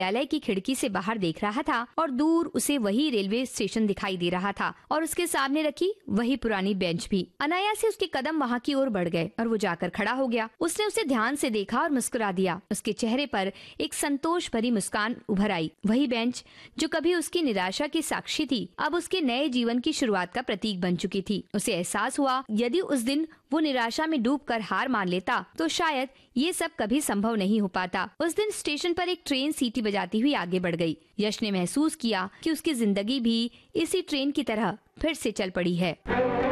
विद्यालय की खिड़की से बाहर देख रहा था और दूर उसे वही रेलवे स्टेशन दिखाई दे रहा था और उसके सामने रखी वही पुरानी बेंच भी। अनायास से उसके कदम वहाँ की ओर बढ़ गए और वो जाकर खड़ा हो गया। उसने उसे ध्यान से देखा और मुस्कुरा दिया। उसके चेहरे पर एक संतोष भरी मुस्कान उभर आई। वही बेंच जो कभी उसकी निराशा की साक्षी थी, अब उसके नए जीवन की शुरुआत का प्रतीक बन चुकी थी। उसे एहसास हुआ यदि उस दिन वो निराशा में डूबकर हार मान लेता तो शायद ये सब कभी संभव नहीं हो पाता। उस दिन स्टेशन पर एक ट्रेन सीटी बजाती हुई आगे बढ़ गई। यश ने महसूस किया कि उसकी जिंदगी भी इसी ट्रेन की तरह फिर से चल पड़ी है।